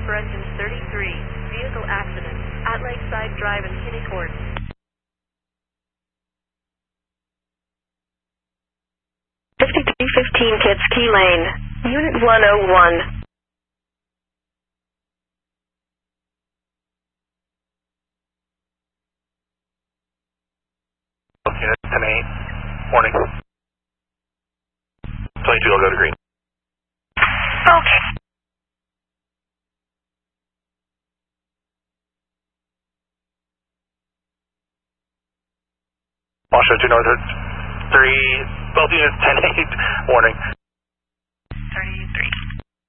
for engine 33. Vehicle accident at Lakeside Drive in Kinney Court. 5315 Kids Key Lane, Unit 101. Unit 10-8, warning. 22 will go to green. Okay. Washington 2 North 3, both units 10-8, warning. 33.